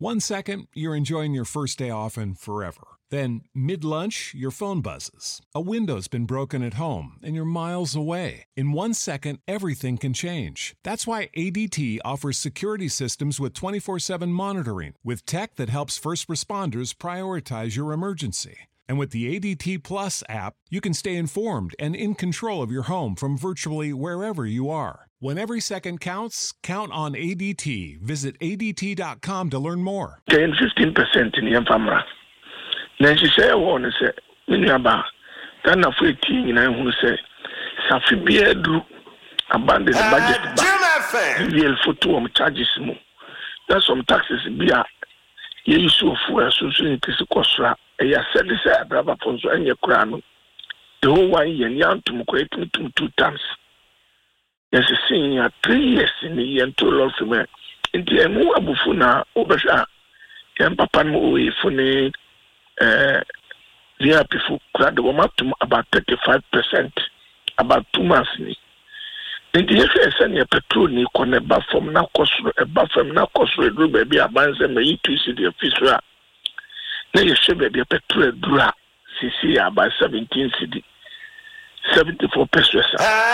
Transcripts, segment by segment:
1 second, you're enjoying your first day off and forever. Then, mid-lunch, your phone buzzes. A window's been broken at home and you're miles away. In 1 second, everything can change. That's why ADT offers security systems with 24/7 monitoring, with tech that helps first responders prioritize your emergency. And with the ADT Plus app, you can stay informed and in control of your home from virtually wherever you are. When every second counts, count on ADT. Visit ADT.com to learn more. 10-15% in the family. Then she said, I want to say, Minaba, then a free teen, and who say, Safi Beardru, abandon the budget. Real for 2 charges. That's some taxes. Be a issue for a social Kisukosra. I said this, I have a phone and your crown. The whole 1 year, young to create 2 times. Yes, a senior 3 years in the year and 2 lots of men. In the Emu Abufuna, Obasha, and Papa Mui Fune, the people crowd the woman to about 35%, about 2 months. In the FSN, a petrol, you can a buff from now cost a buff from now cost red baby, a bands and may to see the officer. Now you should be a petrol dra, CC about 17 city. 74 pesos.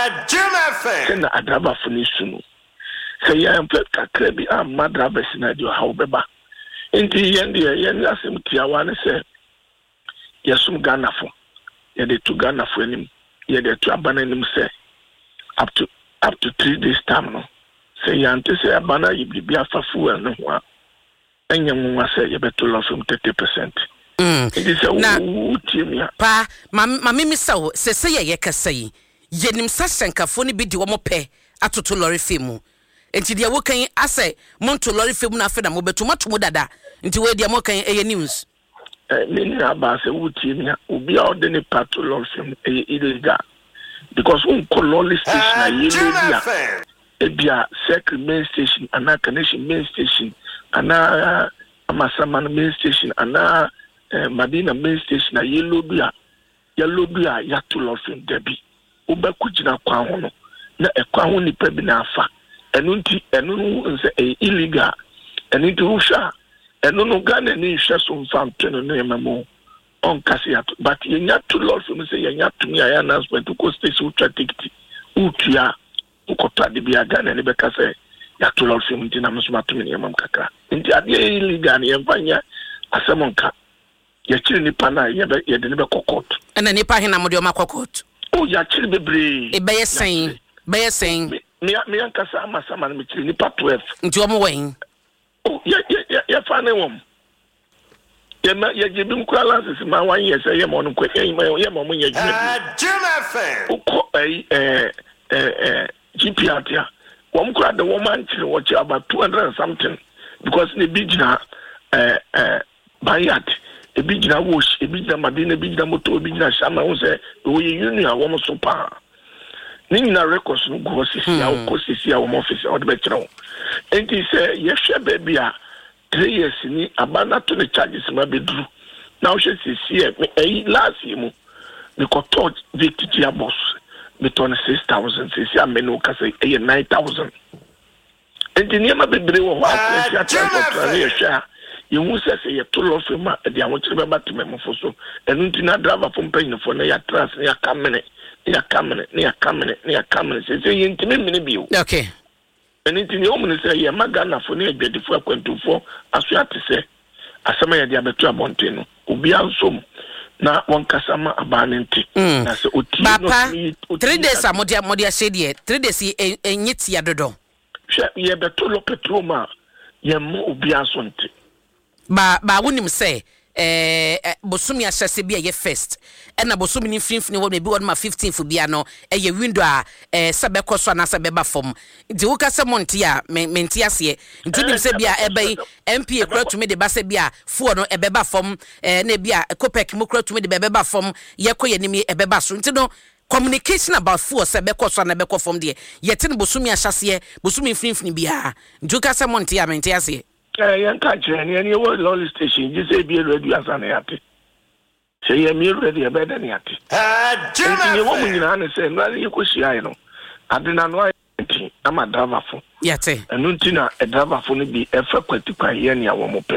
Send a drama for Nisuno. Say, I am pet Kakrabi and Madrabes in your however. In the end, the Yasim Tiawana said, Yasum Ghana for. Ye the 2 Ghana for him. Ye the 2 abandon him say, up to 3 days time. No. Say, Yante say, Abana, you be a fafu and no one. And young say, you better lose him 30%. It is a pa mami so say ye kasa yenim sasenka fo ne bi di wo mo pe atoto lorry femu enti de wo kan ase monto lorry femu na fe na mo beto moto dada enti we de mo kan eye news me na ba se wuti mi obi a ode ne pato lorry femu illegal because un lorry station na yelo bia secret main station ana connection main station ana Amasaman main station ana Madina main station na yellow bia ya to lofin debi obekujina kwa hono na ekwa ho nipa bi na afa enu nse illegal enu nti usha enu no Ghana ni hwe so mfam tweno no emamo on kasi ya but yenya to lofin say yenya to me ya announcement ko station ultra ticket utua ukota de bia Ghana ni beka say ya to lofin nti na mso matumi ni emam kakra nti ade illegal ni emfanya asamonka ya chiri nipa na ye de ne be kokot na nipa he na mo de o makokot o ya chiri bebre e be yesen me ankasa amasama na me chiri nipa 12 nti o mo wen o ya fa ne wom ye je bi mkura lances ma 1 year say ye mo no kwa ye mo mo nya juma o ko GPR tia wom kura de woman chiri wo chi about 200 and something because ne bijina bayat ebijina wash ebijina madina ebijina moto ebijina shama won say we union awon so pa ni na records no go sisi a ko sisi a won office o de be kire won enti say ye hwe baby a 3 years ni abana to the charges ma bedru na o hwe sisi e last year mu me ko to victory boss me to 6,000 sisi a me no ka say 9,000 enti ni ma bebre wo ho a ko transport ye hwe you must say you told off him at the amateur batman for so, and until driver from paying for near trans near coming, say you intimate me. Okay. And into the woman say, yeah, Magana for near 24.24, as we have to say, as some of the amateur mountain, Ubian some. Na one kasama abanenti na se oti no 3 days amodia said 3 days enyiti ya dodo ye beto lo petroma ye mo Ubian sonte ba wonim say bosumi ahyase bia ye first na bosumi ni finfini wo be won ma 15th bia no ye window a sabeko so na sabeba fom nti wo ka se monti a menti ase nti nim se bia ebe MP ekura tumi de ba se bia fuo no ebeba fom na bia Copec mo kura tumi de beba fom ye koye nim ebeba so nti no communication about fuo sabeko so na beko fom de ye tin bosumi ahyase bosumi finfini bia nti wo ka se monti a menti ase yan catch any word lolly station you say be ready as an yate say you me ready a better than yate you woman you na say no you ko shia no adena no am a driver for yate and untina a driver for no be e fa kwatikwa here ne a wo mo